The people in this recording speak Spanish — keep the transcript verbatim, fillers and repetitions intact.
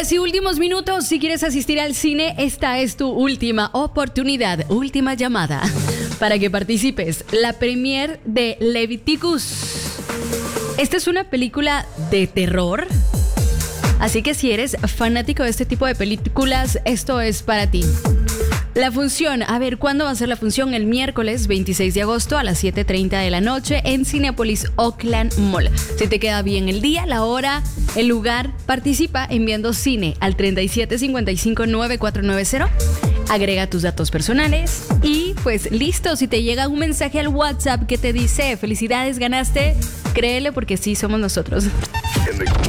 Casi últimos minutos. Si quieres asistir al cine, esta es tu última oportunidad, última llamada para que participes. La premier de Leviticus. Esta es una película de terror. Así que si eres fanático de este tipo de películas, esto es para ti. La función, a ver, ¿cuándo va a ser la función? El miércoles veintiséis de agosto a las siete treinta de la noche en Cinépolis Oakland Mall. Si te queda bien el día, la hora, el lugar, participa enviando cine al treinta y siete cincuenta y cinco noventa y cuatro noventa. Agrega tus datos personales y pues listo. Si te llega un mensaje al WhatsApp que te dice felicidades, ganaste, créele porque sí somos nosotros.